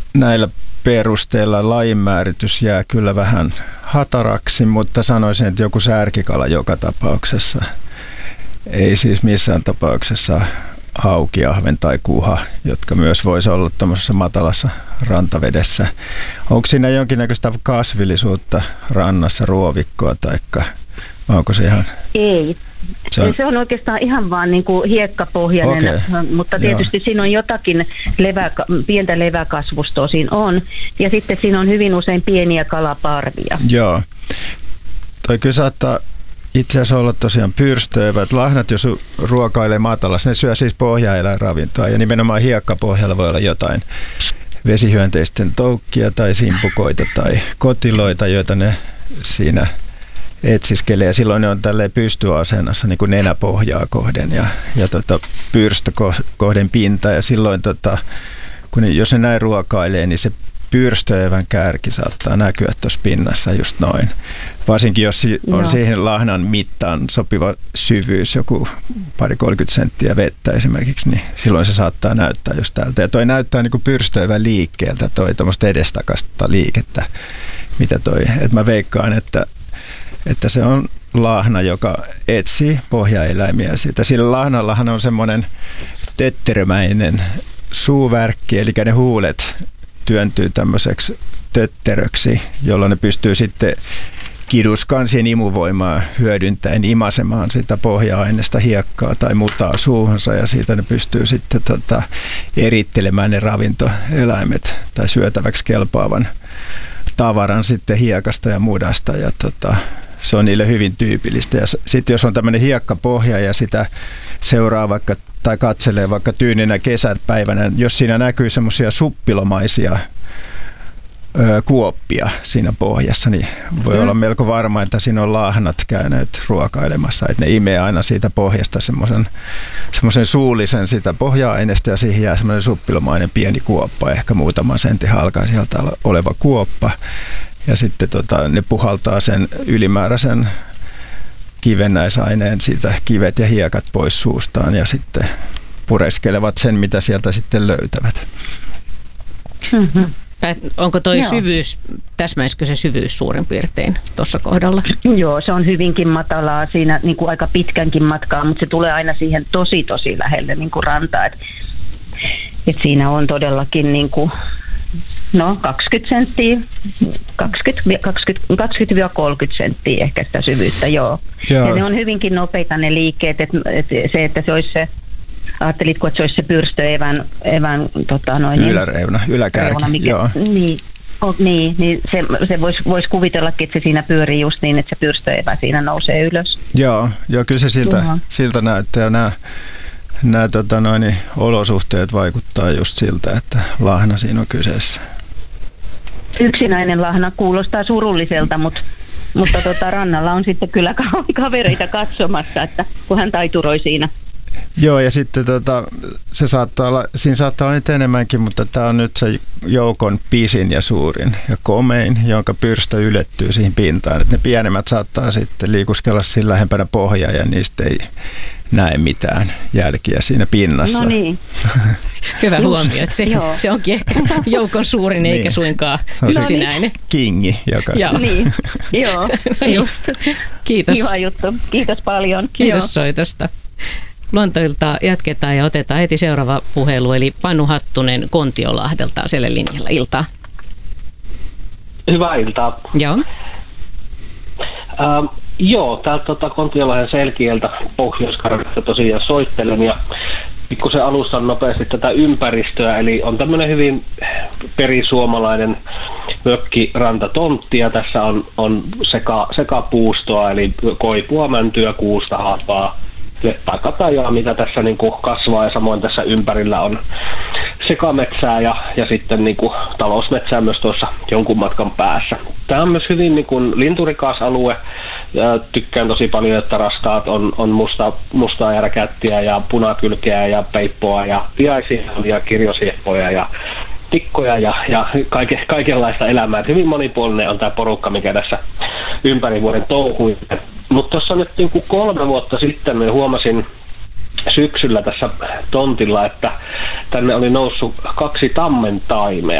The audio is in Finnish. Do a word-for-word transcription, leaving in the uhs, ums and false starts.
näillä perusteilla lajinmääritys jää kyllä vähän hataraksi, mutta sanoisin, että joku särkikala joka tapauksessa. Ei siis missään tapauksessa hauki, ahven tai kuha, jotka myös voisi olla tuommoisessa matalassa rantavedessä. Onko siinä jonkinnäköistä kasvillisuutta rannassa, ruovikkoa, taikka onko se ihan... Ei. Se on, se on oikeastaan ihan vaan niin kuin hiekkapohjainen, okay. Mutta tietysti Joo. siinä on jotakin levä, pientä leväkasvustoa siinä on. Ja sitten siinä on hyvin usein pieniä kalaparvia. Joo. Toi kyllä saattaa itse asiassa olla tosiaan pyrstöivät. Lahnat, jos ruokailee matalassa, ne syö siis pohjaeläinravintoa. Ja nimenomaan hiekkapohjalla voi olla jotain vesihyönteisten toukkia tai simpukoita tai kotiloita, joita ne siinä etsiskelee. Ja silloin ne on tälleen pystyasennassa niin kuin nenäpohjaa kohden ja, ja tota, pyrstö kohden pinta. Ja silloin, tota, kun, jos ne näin ruokailee, niin se pyrstöivän kärki saattaa näkyä tuossa pinnassa just noin. Varsinkin jos on no. siihen lahnan mittaan sopiva syvyys, joku pari kolmekymmentä senttiä vettä esimerkiksi, niin silloin se saattaa näyttää just täältä. Ja toi näyttää niin kuin pyrstöivän liikkeeltä, toi tuommoista edestakasta liikettä, mitä toi. Et mä veikkaan, että, että se on lahna, joka etsii pohjaeläimiä siitä. Sillä lahnallahan on semmoinen tötterömäinen suuvärkki, eli ne huulet työntyy tämmöiseksi tötteröksi, jolloin ne pystyy sitten kiduskansien imuvoimaa hyödyntäen imasemaan sitä pohja-aineesta hiekkaa tai mutaa suuhunsa, ja siitä ne pystyy sitten tota, erittelemään ne ravintoeläimet tai syötäväksi kelpaavan tavaran sitten hiekasta ja mudasta, ja tota, se on niille hyvin tyypillistä. Ja sitten jos on tämmöinen hiekkapohja ja sitä seuraa vaikka tai katselee vaikka tyyninä kesäpäivänä, jos siinä näkyy semmoisia suppilomaisia ö, kuoppia siinä pohjassa, niin voi mm. olla melko varma, että siinä on lahnat käyneet ruokailemassa. Että ne imee aina siitä pohjasta semmoisen, semmoisen suullisen sitä pohja-aineesta ja siihen jää semmoinen suppilomainen pieni kuoppa, ehkä muutaman sentin halkaa sieltä oleva kuoppa. Ja sitten tota, ne puhaltaa sen ylimääräisen kivennäisaineen, siitä kivet ja hiekat pois suustaan ja sitten pureskelevat sen, mitä sieltä sitten löytävät. Mm-hmm. Onko toi Joo. syvyys, täsmäisikö se syvyys suurin piirtein tuossa kohdalla? Joo, se on hyvinkin matalaa siinä niin kuin aika pitkänkin matkaa, mutta se tulee aina siihen tosi tosi lähelle niin kuin rantaa. Et, et siinä on todellakin niin kuin no kaksikymmentä senttiä, kaksikymmentä kolmekymmentä senttiä ehkä sitä syvyyttä, joo. joo. Ja ne on hyvinkin nopeita ne liikkeet, että et se, että se olisi se, ajattelitko, että se olisi se pyrstöevän evän, tota, noin, yläreuna, yläkärki, reuna, mikä, joo. Niin, oh, niin, niin se, se voisi vois kuvitellakin, että se siinä pyörii just niin, että se pyrstöevä siinä nousee ylös. Joo, joo kyllä se siltä, siltä näyttää. Ja nämä nämä tota, noin, olosuhteet vaikuttaa just siltä, että lahna siinä on kyseessä. Yksinäinen lahna kuulostaa surulliselta, mutta, mutta tota, rannalla on sitten kyllä kavereita katsomassa, että kun hän taituroi siinä. Joo, ja sitten tota, se saattaa olla, siinä saattaa olla nyt enemmänkin, mutta tämä on nyt se joukon pisin ja suurin ja komein, jonka pyrstö ylettyy siihen pintaan. Et ne pienemmät saattaa sitten liikuskella siinä lähempänä pohjaa ja niistä ei näe mitään jälkiä siinä pinnassa. No niin. Hyvä huomio, että se, se onkin ehkä joukon suurin eikä niin. suinkaan yksinäinen. Kingi, joka Joo. Niin, joo. Just. Kiitos. Hyvä juttu. Kiitos paljon. Kiitos joo. soitosta. Luontoiltaa jatketaan ja otetaan heti seuraava puhelu, eli Panu Hattunen Kontiolahdelta on siellä linjalla. Iltaa. Hyvää iltaa. Joo. Ähm, joo, täältä tota, Kontiolahden Selkieltä Pohjois-Karjalasta tosiaan soittelen ja pikkusen alustan nopeasti tätä ympäristöä, eli on tämmöinen hyvin perisuomalainen mökkirantatontti ja tässä on, on seka, sekapuustoa, eli koipua, mäntyä, kuusta, haapaa, leppakatajaa, mitä tässä niin kuin kasvaa ja samoin tässä ympärillä on sekametsää ja, ja sitten niin kuin talousmetsää myös tuossa jonkun matkan päässä. Tämä on myös hyvin niin kuin linturikas alue ja tykkään tosi paljon, että rastaat on, on musta, mustaa järkättiä ja punakylkeä ja peippoa ja piaisia ja kirjosieppoja ja tikkoja ja, ja kaike, kaikenlaista elämää. Hyvin monipuolinen on tämä porukka, mikä tässä ympäri vuoden touhuu. Mutta tuossa nyt niin kuin kolme vuotta sitten me huomasin syksyllä tässä tontilla, että tänne oli noussut kaksi tammentaimea.